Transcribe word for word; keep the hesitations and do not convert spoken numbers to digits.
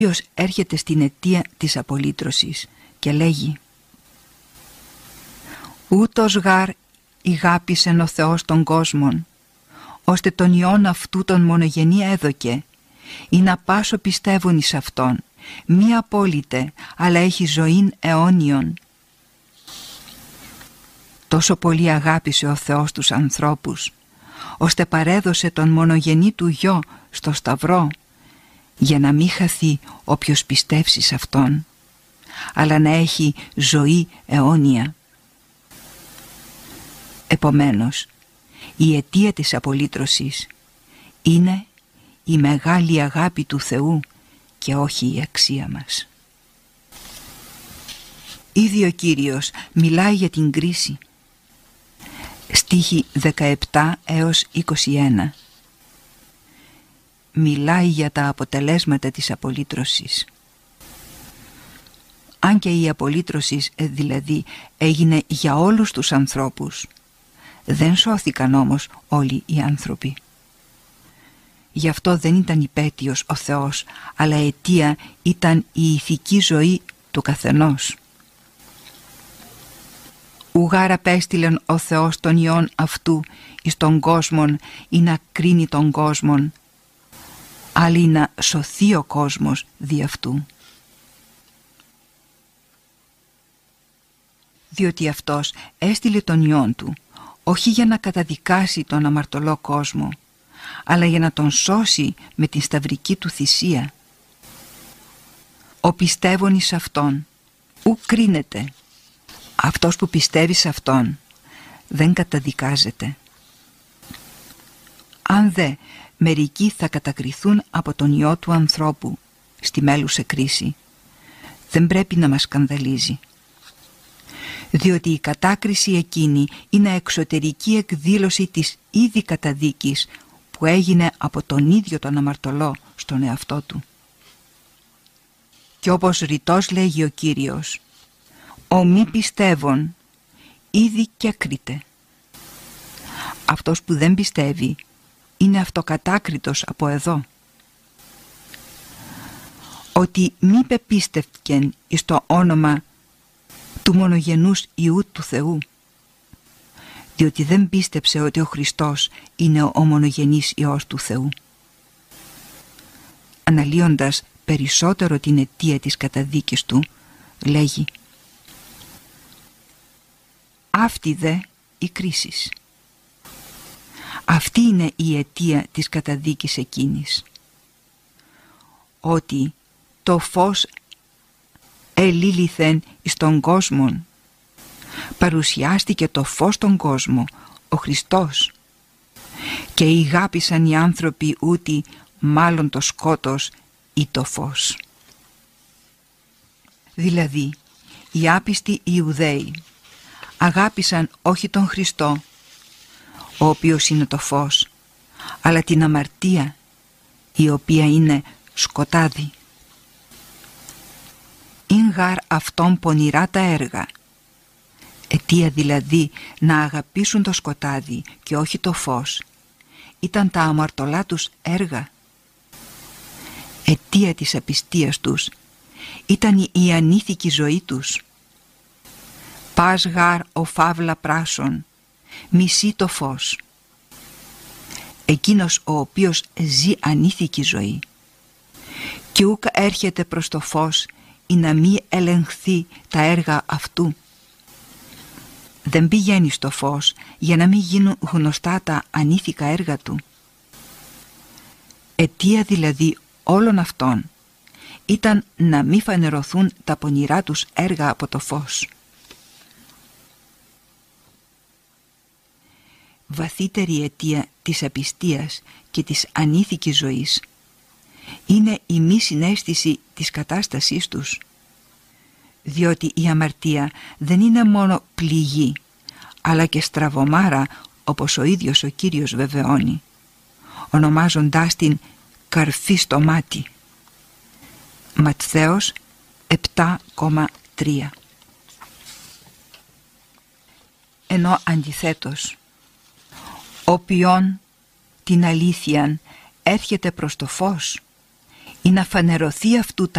Ποιος έρχεται στην αιτία της απολύτρωσης και λέγει «Ούτως γάρ ηγάπησεν ο Θεός των κόσμων, ώστε τον Υιόν αυτού τον μονογενή έδωκε, ή να πάσο πιστεύουν εις Αυτόν, μη απόλυτε, αλλά έχει ζωήν αιώνιον». Τόσο πολύ αγάπησε ο Θεός τους ανθρώπους, ώστε παρέδωσε τον μονογενή του Γιο στο Σταυρό, για να μην χαθεί όποιος πιστεύσει σε Αυτόν, αλλά να έχει ζωή αιώνια. Επομένως, η αιτία της απολύτρωσης είναι η μεγάλη αγάπη του Θεού και όχι η αξία μας. Ήδη ο Κύριος μιλάει για την κρίση. Στίχοι δεκαεπτά έως είκοσι ένα. Μιλάει για τα αποτελέσματα της απολύτρωσης. Αν και η απολύτρωση δηλαδή έγινε για όλους τους ανθρώπους, δεν σώθηκαν όμως όλοι οι άνθρωποι. Γι' αυτό δεν ήταν υπέτειος ο Θεός, αλλά αιτία ήταν η ηθική ζωή του καθενός. Ουγάρα απέστειλεν ο Θεός τον Υιόν αυτού εις τον κόσμον ή να κρίνει τον κόσμον, αλλά ή να σωθεί ο κόσμος δι' αυτού. Διότι Αυτός έστειλε τον Υιόν Του, όχι για να καταδικάσει τον αμαρτωλό κόσμο, αλλά για να τον σώσει με την σταυρική Του θυσία. Ο πιστεύων εις Αυτόν ου κρίνεται. Αυτός που πιστεύει σε Αυτόν δεν καταδικάζεται. Αν δε μερικοί θα κατακριθούν από τον Υιό του ανθρώπου στη μέλουσε κρίση, δεν πρέπει να μας σκανδαλίζει. Διότι η κατάκριση εκείνη είναι εξωτερική εκδήλωση της ήδη καταδίκης που έγινε από τον ίδιο τον αμαρτωλό στον εαυτό του. Και όπως ρητός λέγει ο Κύριος, ο μη πιστεύων ήδη κέκριται. Αυτός που δεν πιστεύει είναι αυτοκατάκριτος από εδώ. Ότι μη πεπίστευκεν εις το όνομα του μονογενούς Υιού του Θεού, διότι δεν πίστεψε ότι ο Χριστός είναι ο μονογενής Υιός του Θεού. Αναλύοντας περισσότερο την αιτία της καταδίκης του, λέγει «Αυτή δε η κρίση. Αυτή είναι η αιτία της καταδίκης εκείνης. Ότι το φως ελήλυθεν εις τον κόσμον. Παρουσιάστηκε το φως στον κόσμο, ο Χριστός. Και ηγάπησαν οι άνθρωποι ούτι μάλλον το σκότος ή το φως». Δηλαδή, οι άπιστοι Ιουδαίοι αγάπησαν όχι τον Χριστό, ο οποίος είναι το φως, αλλά την αμαρτία, η οποία είναι σκοτάδι. «Ειν γάρ αυτόν πονηρά τα έργα», αιτία δηλαδή να αγαπήσουν το σκοτάδι και όχι το φως, ήταν τα αμαρτωλά τους έργα. Αιτία της απιστίας τους ήταν η ανήθικη ζωή τους. «Πας γάρ ο φαύλα πράσον, μισεί το φως». Εκείνος ο οποίος ζει ανήθικη ζωή και ούκ έρχεται προς το φως ή να μη ελεγχθεί τα έργα αυτού, δεν πηγαίνει στο φως για να μην γίνουν γνωστά τα ανήθικα έργα του. Αιτία δηλαδή όλων αυτών ήταν να μη φανερωθούν τα πονηρά τους έργα από το φως. Βαθύτερη αιτία της απιστίας και της ανήθικης ζωής είναι η μη συναίσθηση της κατάστασής τους, διότι η αμαρτία δεν είναι μόνο πληγή, αλλά και στραβωμάρα, όπως ο ίδιος ο Κύριος βεβαιώνει, ονομάζοντάς την καρφί στο μάτι. Ματθαίος επτά τρία. Ενώ αντιθέτως, όποιον την αλήθειαν έρχεται προς το φως ή να φανερωθεί αυτού τα